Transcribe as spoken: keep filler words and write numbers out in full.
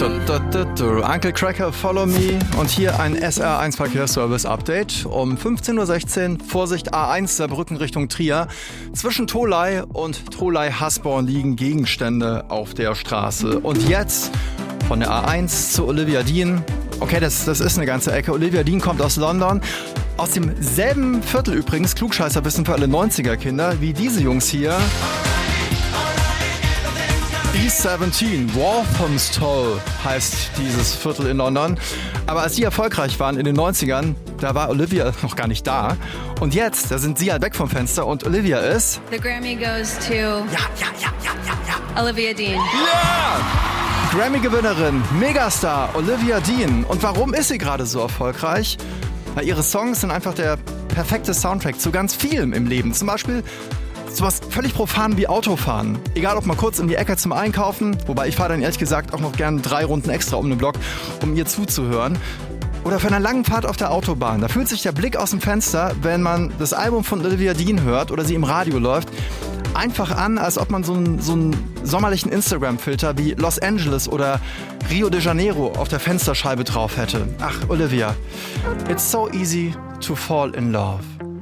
Uncle Cracker, Follow Me und hier ein S R eins Verkehrsservice Update. Um fünfzehn Uhr sechzehn, Vorsicht A eins Saarbrücken Richtung Trier. Zwischen Tholey und Tholey-Hasborn liegen Gegenstände auf der Straße. Und jetzt von der A eins zu Olivia Dean. Okay, das, das ist eine ganze Ecke. Olivia Dean kommt aus London. Aus demselben Viertel übrigens, Klugscheißerwissen für alle neunziger-Kinder, wie diese Jungs hier. E siebzehn, Walthamstow heißt dieses Viertel in London. Aber als sie erfolgreich waren in den neunzigern, da war Olivia noch gar nicht da. Und jetzt, da sind sie halt weg vom Fenster und Olivia ist... The Grammy goes to... Ja, ja, ja, ja, ja, ja. Olivia Dean. Ja! Grammy-Gewinnerin, Megastar Olivia Dean. Und warum ist sie gerade so erfolgreich? Na, ihre Songs sind einfach der perfekte Soundtrack zu ganz vielem im Leben. Zum Beispiel sowas völlig profan wie Autofahren. Egal, ob mal kurz in die Ecke zum Einkaufen, wobei ich fahre dann ehrlich gesagt auch noch gern drei Runden extra um den Block, um ihr zuzuhören. Oder für eine lange Fahrt auf der Autobahn. Da fühlt sich der Blick aus dem Fenster, wenn man das Album von Olivia Dean hört oder sie im Radio läuft, einfach an, als ob man so einen, so einen sommerlichen Instagram-Filter wie Los Angeles oder Rio de Janeiro auf der Fensterscheibe drauf hätte. Ach, Olivia, it's so easy to fall in love.